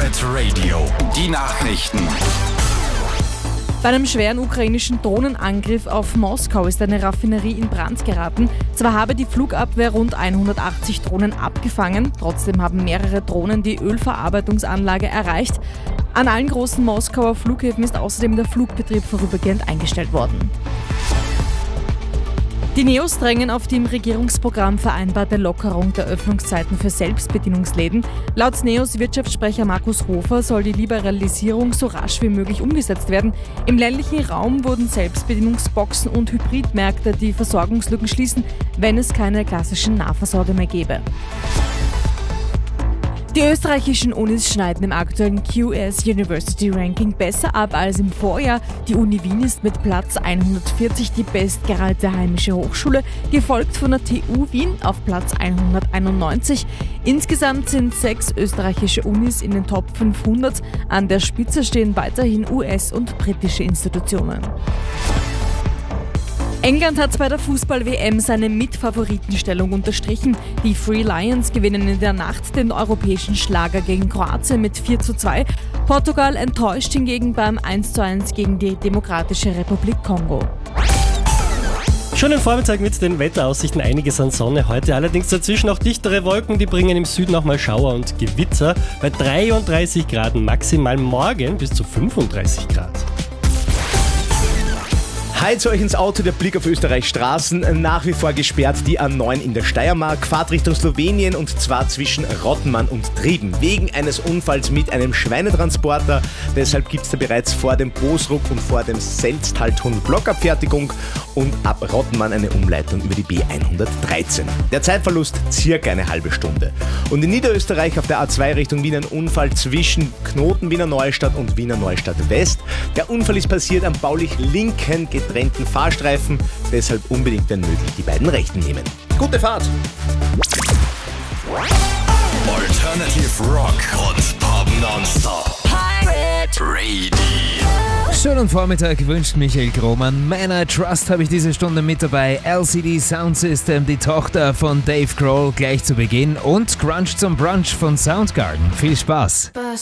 Pirate Radio, die Nachrichten. Bei einem schweren ukrainischen Drohnenangriff auf Moskau ist eine Raffinerie in Brand geraten. Zwar habe die Flugabwehr rund 180 Drohnen abgefangen, trotzdem haben mehrere Drohnen die Ölverarbeitungsanlage erreicht. An allen großen Moskauer Flughäfen ist außerdem der Flugbetrieb vorübergehend eingestellt worden. Die Neos drängen auf die im Regierungsprogramm vereinbarte Lockerung der Öffnungszeiten für Selbstbedienungsläden. Laut Neos Wirtschaftssprecher Markus Hofer soll die Liberalisierung so rasch wie möglich umgesetzt werden. Im ländlichen Raum wurden Selbstbedienungsboxen und Hybridmärkte die Versorgungslücken schließen, wenn es keine klassischen Nahversorger mehr gäbe. Die österreichischen Unis schneiden im aktuellen QS University Ranking besser ab als im Vorjahr. Die Uni Wien ist mit Platz 140 die bestgeratete heimische Hochschule, gefolgt von der TU Wien auf Platz 191. Insgesamt sind 6 österreichische Unis in den Top 500. An der Spitze stehen weiterhin US- und britische Institutionen. England hat bei der Fußball-WM seine Mitfavoritenstellung unterstrichen. Die Three Lions gewinnen in der Nacht den europäischen Schlager gegen Kroatien mit 4:2. Portugal enttäuscht hingegen beim 1:1 gegen die Demokratische Republik Kongo. Schönen Vormittag mit den Wetteraussichten, einiges an Sonne heute, allerdings dazwischen auch dichtere Wolken, die bringen im Süden auch mal Schauer und Gewitter. Bei 33 Grad maximal, morgen bis zu 35 Grad. Heizt euch ins Auto, der Blick auf Österreichs Straßen. Nach wie vor gesperrt die A9 in der Steiermark. Fahrt Richtung Slowenien und zwar zwischen Rottenmann und Trieben. Wegen eines Unfalls mit einem Schweinetransporter. Deshalb gibt es da bereits vor dem Bosruck und vor dem Selztaltunnel Blockabfertigung und ab Rottenmann eine Umleitung über die B113. Der Zeitverlust circa eine halbe Stunde. Und in Niederösterreich auf der A2 Richtung Wien ein Unfall zwischen Knoten Wiener Neustadt und Wiener Neustadt West. Der Unfall ist passiert am baulich linken getrennten Fahrstreifen, deshalb unbedingt, wenn möglich, die beiden rechten nehmen. Gute Fahrt! Alternative Rock und Pop Nonstop. Pirate Radio. Schönen Vormittag wünscht Michael Grohmann. Man I Trust habe ich diese Stunde mit dabei. LCD Sound System, die Tochter von Dave Grohl, gleich zu Beginn. Und Crunch zum Brunch von Soundgarden. Viel Spaß!